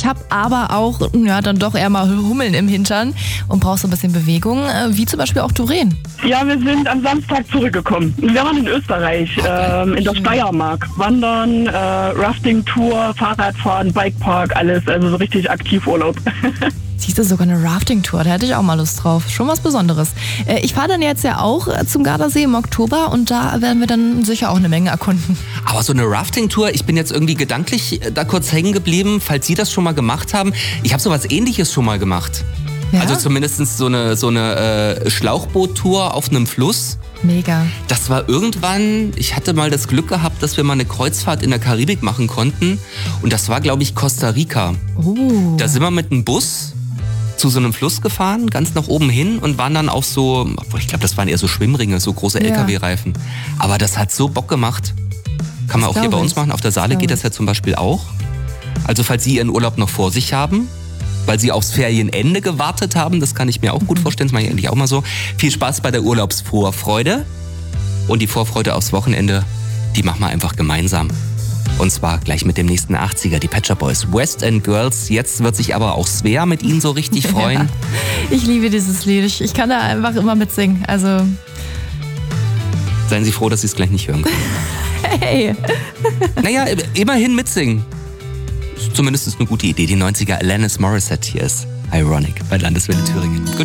Ich habe aber auch dann doch eher mal Hummeln im Hintern und brauche so ein bisschen Bewegung, wie zum Beispiel auch Doreen. Ja, wir sind am Samstag zurückgekommen. Wir waren in Österreich, in der Steiermark. Wandern, Rafting-Tour, Fahrradfahren, Bikepark, alles. Also so richtig Aktivurlaub. Siehst du, sogar eine Rafting-Tour, da hätte ich auch mal Lust drauf. Schon was Besonderes. Ich fahre dann jetzt ja auch zum Gardasee im Oktober und da werden wir dann sicher auch eine Menge erkunden. Aber so eine Rafting-Tour, ich bin jetzt irgendwie gedanklich da kurz hängen geblieben, falls Sie das schon mal gemacht haben. Ich habe sowas Ähnliches schon mal gemacht. Ja? Also zumindest so eine Schlauchboot-Tour auf einem Fluss. Mega. Das war irgendwann, ich hatte mal das Glück gehabt, dass wir mal eine Kreuzfahrt in der Karibik machen konnten. Und das war, glaube ich, Costa Rica. Da sind wir mit einem Bus zu so einem Fluss gefahren, ganz nach oben hin und waren dann auf so, ich glaube, das waren eher so Schwimmringe, so große LKW-Reifen. Aber das hat so Bock gemacht. Kann man auch hier bei uns machen. Auf der Saale geht das ja zum Beispiel auch. Also falls Sie Ihren Urlaub noch vor sich haben, weil Sie aufs Ferienende gewartet haben, das kann ich mir auch gut vorstellen, das mache ich eigentlich auch mal so. Viel Spaß bei der Urlaubsvorfreude. Und die Vorfreude aufs Wochenende, die machen wir einfach gemeinsam. Und zwar gleich mit dem nächsten 80er, die Pet Shop Boys, West End Girls. Jetzt wird sich aber auch Svea mit Ihnen so richtig freuen. Ja, ich liebe dieses Lied. Ich kann da einfach immer mitsingen. Also seien Sie froh, dass Sie es gleich nicht hören können. Hey. Naja, immerhin mitsingen. Zumindest ist eine gute Idee. Die 90er Alanis Morissette hier ist Ironic bei Landeswelle Thüringen.